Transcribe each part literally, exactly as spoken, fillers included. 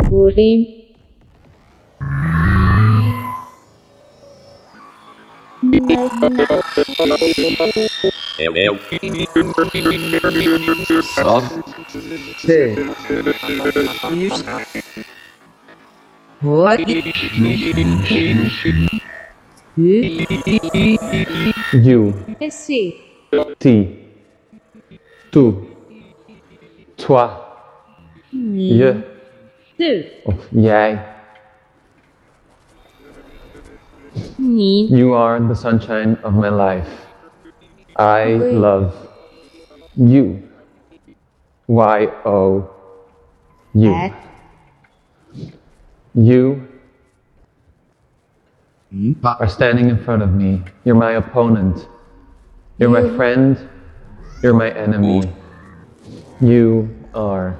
Ulim. Soft. T. What? U. Esse. T. Tu. Toi. Je. Du. Of jij. Ni. You are the sunshine of my life. I Ui. love you. Y O U. At. You Ba. are standing in front of me. You're my opponent. You're my You. friend. You're my enemy. You are.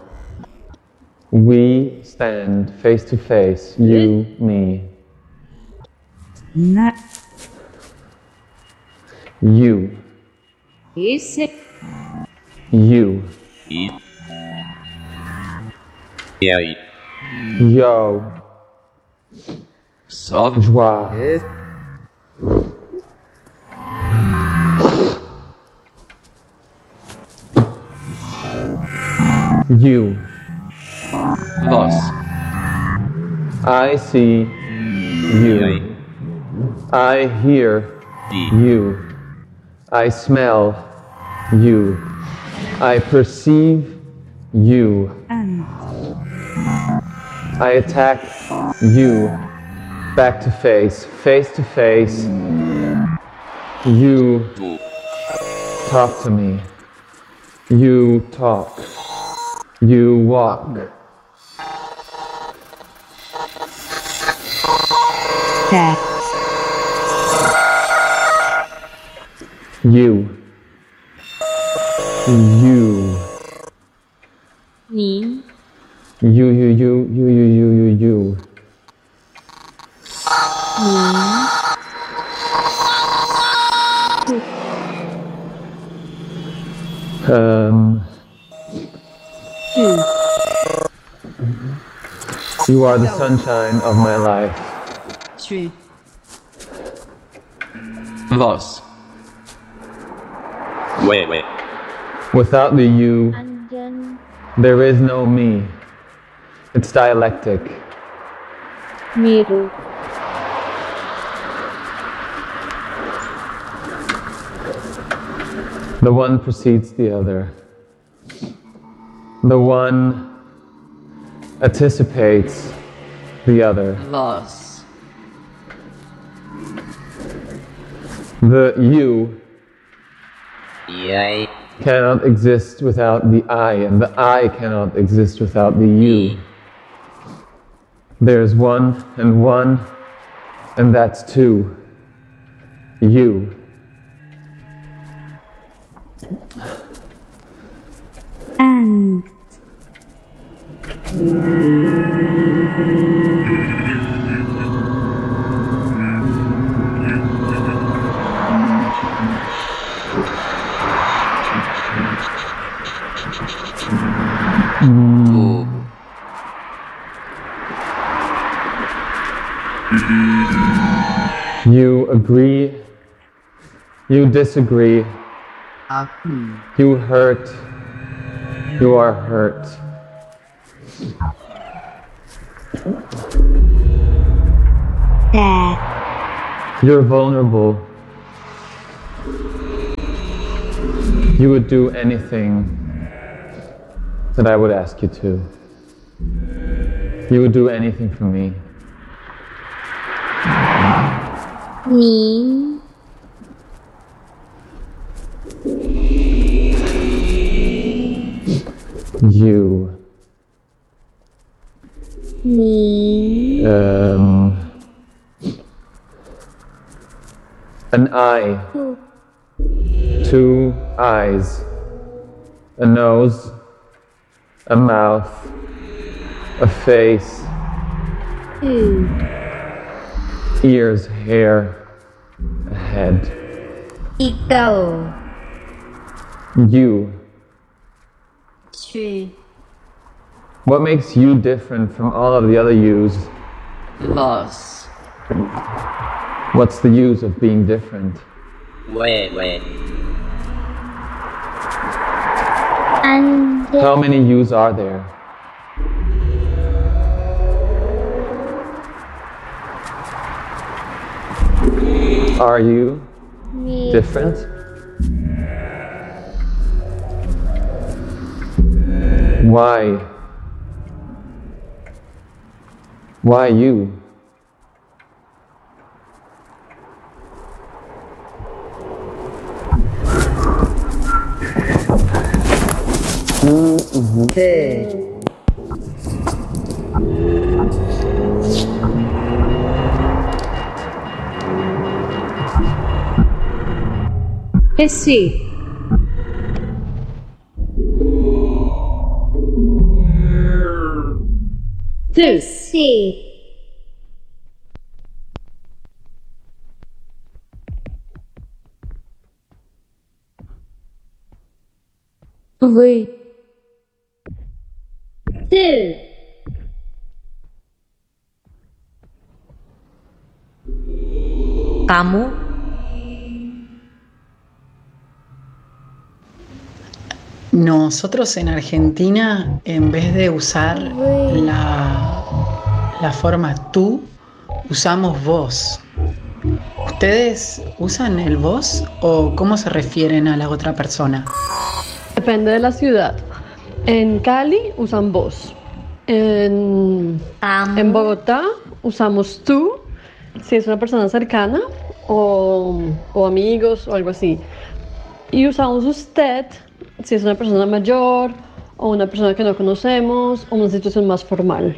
We stand face to face. You, me. Na. You. Esse. You. I. Yeah. Yo. Soft. Joie. Yes. You. Los. I see you. I hear I. you. I smell you. I perceive you. And. I attack you back to face, face to face. You Du. talk to me. You talk. You walk. That. You. You. Ni. You, you, you, you, you, you, you, you. Um, Du. you are the sunshine of my life. Tu. Los. Wait, wait. Without the you, Anh dân. there is no me. It's dialectic. Miru. The one precedes the other. The one anticipates the other. Los. The you Yeah. cannot exist without the I, and the I cannot exist without the you. There's one and one, and that's two. You. And. Du. You agree. You disagree. Aku. You hurt. You are hurt. That. You're vulnerable. You would do anything that I would ask you to. You would do anything for me. Ni. You. Ni. Um, an eye. Tu. Two eyes. A nose. A mouth. A face. Tu. Ears, hair, a head. Ikaw. You. Tu. What makes you different from all of the other yous? Vos. What's the use of being different? Wait, wait. And How many yous are there? Are you me. different? Why? Why you? E sì. Tu. Sí. Ви. Tú. Kamu. Nosotros en Argentina, en vez de usar la, la forma tú, usamos vos. ¿Ustedes usan el vos o cómo se refieren a la otra persona? Depende de la ciudad. En Cali usan vos. En, Amo. en Bogotá usamos tú, si es una persona cercana o, o amigos o algo así. Y usamos usted si es una persona mayor o una persona que no conocemos o una situación más formal.